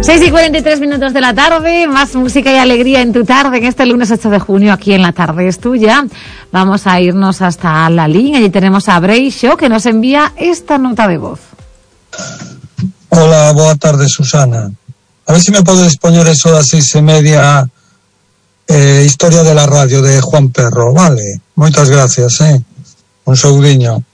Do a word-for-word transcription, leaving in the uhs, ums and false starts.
seis y cuarenta y tres minutos de la tarde, más música y alegría en tu tarde, en este lunes ocho de junio, aquí en La Tarde es Tuya. Vamos a irnos hasta la línea, allí tenemos a Breixo, que nos envía esta nota de voz. Hola, boa tarde, Susana. A ver si me podes poñer eso das seis e media, eh, historia de la radio de Juan Perro, vale? Moitas gracias, eh? Un saudiño.